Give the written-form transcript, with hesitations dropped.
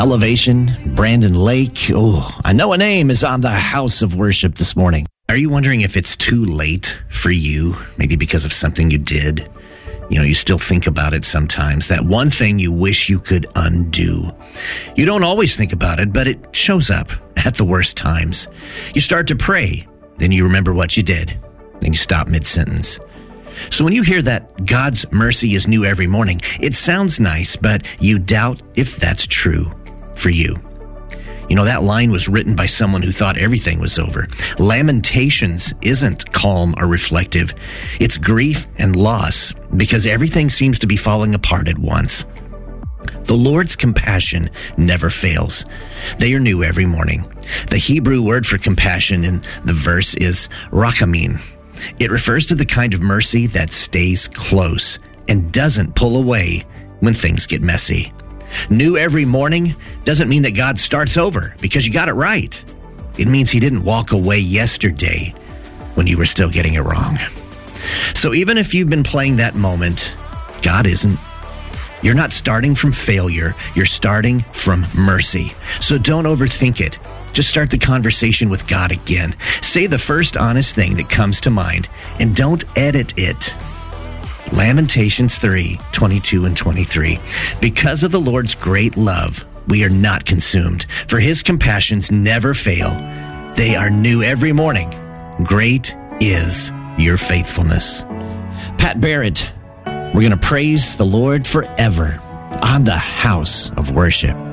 Elevation, Brandon Lake. Oh, I know a name is on the house of worship this morning. Are you wondering if it's too late for you? Maybe because of something you did? You still think about it sometimes. That one thing you wish you could undo. You don't always think about it, but it shows up at the worst times. You start to pray, then you remember what you did, then you stop mid-sentence. So when you hear that God's mercy is new every morning, it sounds nice, but you doubt if that's true for you. That line was written by someone who thought everything was over. Lamentations isn't calm or reflective. It's grief and loss because everything seems to be falling apart at once. The Lord's compassion never fails. They are new every morning. The Hebrew word for compassion in the verse is rachamim. It refers to the kind of mercy that stays close and doesn't pull away when things get messy. New every morning doesn't mean that God starts over because you got it right. It means he didn't walk away yesterday when you were still getting it wrong. So even if you've been playing that moment, God isn't. You're not starting from failure. You're starting from mercy. So don't overthink it. Just start the conversation with God again. Say the first honest thing that comes to mind and don't edit it. Lamentations 3:22 and 23. Because of the Lord's great love, we are not consumed, for his compassions never fail. They are new every morning. Great is your faithfulness. Pat Barrett, we're going to praise the Lord forever on the house of worship.